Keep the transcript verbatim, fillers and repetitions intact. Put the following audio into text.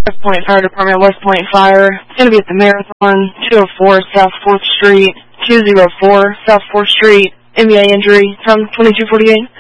West Point Fire Department, West Point Fire. It's going to be at the Marathon, two oh four South fourth Street, two oh four South fourth Street. M B A injury from twenty-two forty-eight.